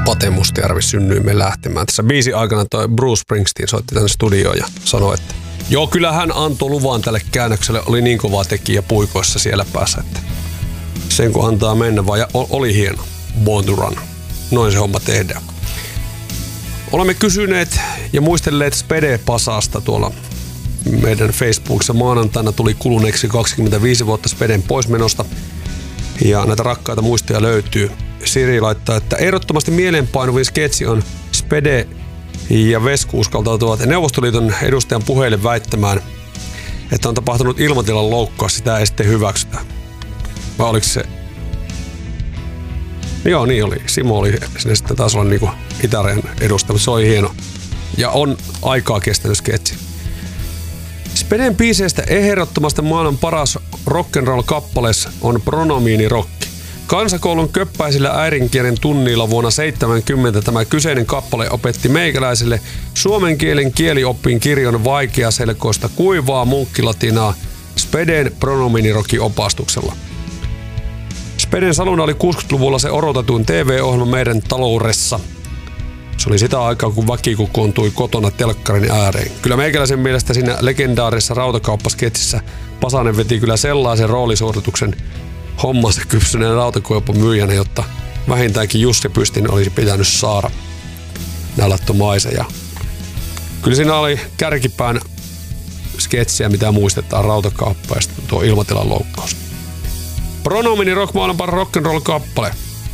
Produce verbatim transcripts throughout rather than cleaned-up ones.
Pate Mustajärvi synnyimme lähtemään. Tässä biisin aikana toi Bruce Springsteen soitti tänne studioon ja sanoi, että joo, kyllä hän antoi luvan tälle käännökselle. Oli niin kova tekijä puikoissa siellä päässä, että sen kun antaa mennä vaan. Ja oli hieno. Born to Run. Noin se homma tehdään. Olemme kysyneet ja muistelleet Spede-pasasta tuolla meidän Facebookissa. Maanantaina tuli kuluneeksi kaksikymmentäviisi vuotta Speden poismenosta. Ja näitä rakkaita muistoja löytyy. Siri laittaa, että ehdottomasti mieleenpainuvin sketsi on Spede ja Vesku uskaltautuvat Neuvostoliiton edustajan puheille väittämään, että on tapahtunut ilmatilan loukkaus, sitä ei sitten hyväksytä. Vai oliko se? Joo, niin oli. Simo oli sinne sitten taas olla niinku itärajan edustaja, mutta se oli hieno. Ja on aikaa kestänyt sketsi. Speden biiseistä ehdottomasti maailman paras rock'n'roll-kappales on Pronomiini-rokki. Kansakoulun köppäisillä äidinkielen tunnilla vuonna seitsemänkymmentä tämä kyseinen kappale opetti meikäläiselle suomen kielen kielioppiin kirjon vaikeaselkoista kuivaa munkkilatinaa Speden Pronomiini-rokki-opastuksella. Speden saluna oli kuusikymmentäluvulla se odotetuin T V-ohjelma meidän taloudessa. Se oli sitä aikaa, kun väki kokoontui kotona telkkarin ääreen. Kyllä meikäläisen mielestä siinä legendaarisessa rautakauppasketsissä Pasanen veti kyllä sellaisen roolisuorituksen hommansa kypsyneen rautakuopan myyjänä, jotta vähintäänkin Jussi Pystin olisi pitänyt saada nälättömaisen. Ja kyllä siinä oli kärkipään sketsiä, mitä muistetaan rautakauppa ja sitten tuo ilmatilan loukkaus. Pronomini rock maailman paras rock'n'roll kappale.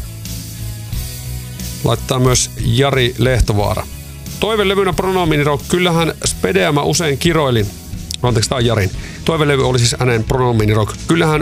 Laittaa myös Jari Lehtovaara. Toivelevynä Pronomini rock. Kyllähän Spedeä mä usein kiroilin. Anteeksi, tää on Jarin. Toivelevy oli siis hänen Pronomini rock. Kyllähän